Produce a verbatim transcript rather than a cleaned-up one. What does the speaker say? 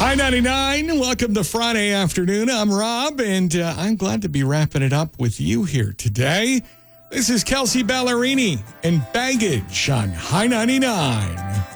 Hi ninety-nine. Welcome to Friday afternoon. I'm Rob, and uh, I'm glad to be wrapping it up with you here today. This is Kelsey Ballerini and Baggage on High ninety-nine.